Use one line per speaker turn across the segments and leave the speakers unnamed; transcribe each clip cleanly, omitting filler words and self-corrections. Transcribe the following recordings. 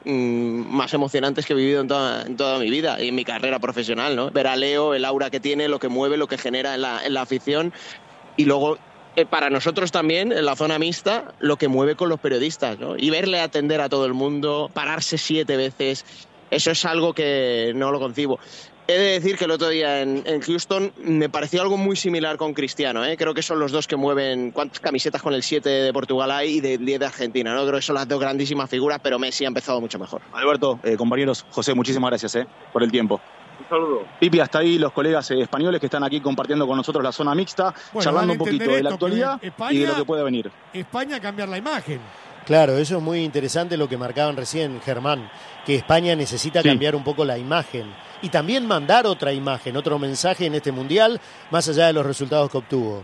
más emocionantes que he vivido en toda mi vida y en mi carrera profesional, ¿no? Ver a Leo, el aura que tiene, lo que mueve, lo que genera en la afición, y luego para nosotros también, en la zona mixta, lo que mueve con los periodistas, ¿no? Y verle atender a todo el mundo, pararse 7 veces, eso es algo que no lo concibo. He de decir que el otro día en Houston me pareció algo muy similar con Cristiano, ¿eh? Creo que son los dos que mueven cuántas camisetas con el 7 de Portugal hay y del 10 de Argentina, ¿no? Creo que son las dos grandísimas figuras, pero Messi ha empezado mucho mejor.
Alberto, compañeros, José, muchísimas gracias por el tiempo.
Un saludo.
Pipi, hasta ahí los colegas españoles que están aquí compartiendo con nosotros la zona mixta,
bueno,
charlando un poquito de la actualidad
España,
y de lo que puede venir.
España cambiar la imagen.
Claro, eso es muy interesante lo que marcaban recién, Germán, que España necesita cambiar un poco la imagen y también mandar otra imagen, otro mensaje en este Mundial, más allá de los resultados que obtuvo.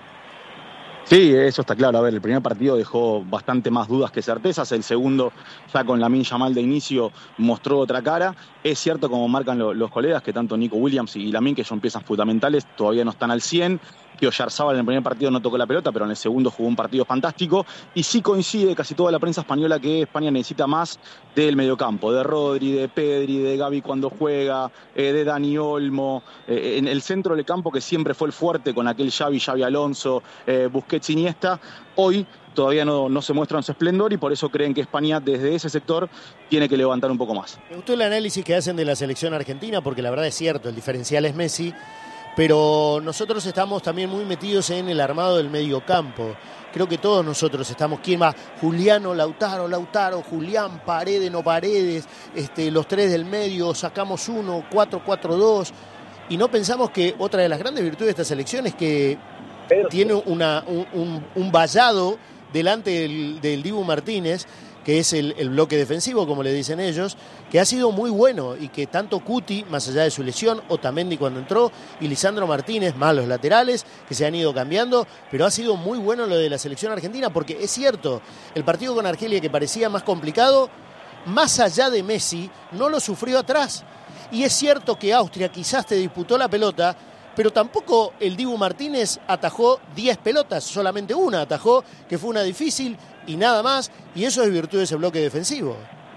Sí, eso está claro. A ver, el primer partido dejó bastante más dudas que certezas. El segundo, ya con Lamine Yamal de inicio, mostró otra cara. Es cierto, como marcan los colegas, que tanto Nico Williams y Lamine, que son piezas fundamentales, todavía no están al 100. Que Oyarzabal en el primer partido no tocó la pelota, pero en el segundo jugó un partido fantástico. Y sí coincide casi toda la prensa española que España necesita más del mediocampo, de Rodri, de Pedri, de Gavi cuando juega, de Dani Olmo, en el centro del campo que siempre fue el fuerte con aquel Xavi Alonso, Busquets, Iniesta. Hoy todavía no se muestra en su esplendor y por eso creen que España desde ese sector tiene que levantar un poco más.
Me gustó el análisis que hacen de la selección argentina porque la verdad es cierto, el diferencial es Messi. Pero nosotros estamos también muy metidos en el armado del mediocampo. Creo que todos nosotros estamos. ¿Quién va? Juliano, Lautaro, Julián, Paredes, no Paredes, los tres del medio, sacamos uno, 4-4-2. Y no pensamos que otra de las grandes virtudes de esta selección es que tiene un vallado delante del Dibu Martínez, que es el bloque defensivo, como le dicen ellos, que ha sido muy bueno y que tanto Cuti, más allá de su lesión, Otamendi cuando entró, y Lisandro Martínez, más los laterales, que se han ido cambiando, pero ha sido muy bueno lo de la selección argentina, porque es cierto, el partido con Argelia que parecía más complicado, más allá de Messi, no lo sufrió atrás. Y es cierto que Austria quizás te disputó la pelota, pero tampoco el Dibu Martínez atajó 10 pelotas, solamente una atajó, que fue una difícil y nada más, y eso es virtud de ese bloque defensivo.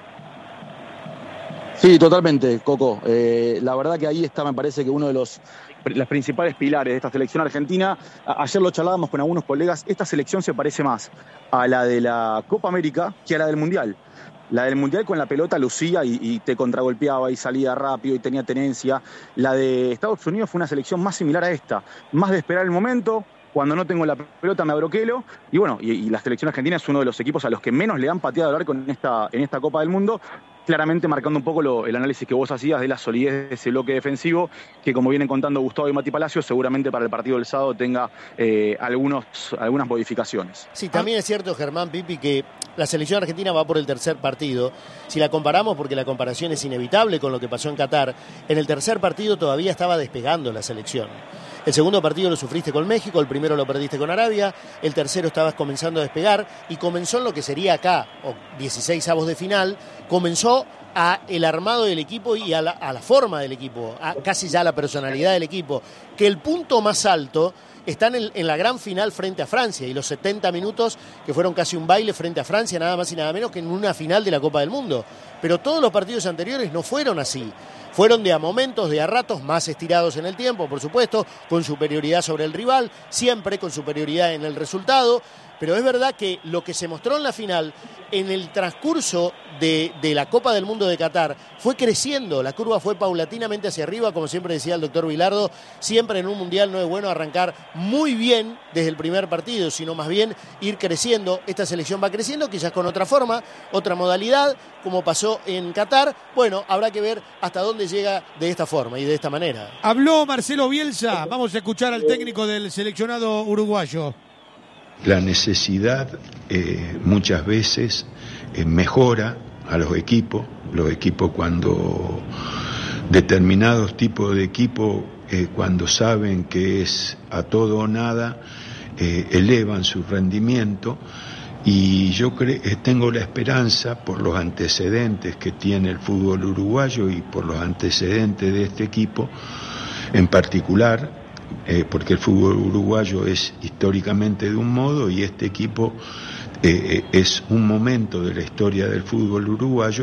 Sí, totalmente, Coco. La verdad que ahí está, me parece que uno de los principales pilares de esta selección argentina. Ayer lo charlábamos con algunos colegas, esta selección se parece más a la de la Copa América que a la del Mundial. La del Mundial con la pelota lucía y te contragolpeaba y salía rápido y tenía tenencia. La de Estados Unidos fue una selección más similar a esta, más de esperar el momento. Cuando no tengo la pelota me abroquelo. Y bueno, y la selección argentina es uno de los equipos a los que menos le han pateado al arco en esta Copa del Mundo. Claramente marcando un poco el análisis que vos hacías de la solidez de ese bloque defensivo, que como vienen contando Gustavo y Mati Palacios, seguramente para el partido del sábado tenga algunas modificaciones.
Sí, también es cierto, Germán, Pipi, que la selección argentina va por el tercer partido. Si la comparamos, porque la comparación es inevitable con lo que pasó en Qatar, en el tercer partido todavía estaba despegando la selección. El segundo partido lo sufriste con México, el primero lo perdiste con Arabia, el tercero estabas comenzando a despegar y comenzó en lo que sería acá, 16avos de final, comenzó a el armado del equipo y a la forma del equipo, a casi ya la personalidad del equipo, que el punto más alto está en la gran final frente a Francia y los 70 minutos que fueron casi un baile frente a Francia, nada más y nada menos que en una final de la Copa del Mundo. Pero todos los partidos anteriores no fueron así. Fueron de a momentos, de a ratos, más estirados en el tiempo, por supuesto, con superioridad sobre el rival, siempre con superioridad en el resultado, pero es verdad que lo que se mostró en la final, en el transcurso de la Copa del Mundo de Qatar, fue creciendo, la curva fue paulatinamente hacia arriba, como siempre decía el doctor Vilardo, siempre en un Mundial no es bueno arrancar muy bien desde el primer partido, sino más bien ir creciendo. Esta selección va creciendo, quizás con otra forma, otra modalidad, como pasó en Qatar. Bueno, habrá que ver hasta dónde llega de esta forma y de esta manera.
Habló Marcelo Bielsa, vamos a escuchar al técnico del seleccionado uruguayo.
La necesidad muchas veces mejora a los equipos cuando determinados tipos de equipos cuando saben que es a todo o nada elevan su rendimiento y yo tengo la esperanza por los antecedentes que tiene el fútbol uruguayo y por los antecedentes de este equipo en particular, porque el fútbol uruguayo es históricamente de un modo y este equipo es un momento de la historia del fútbol uruguayo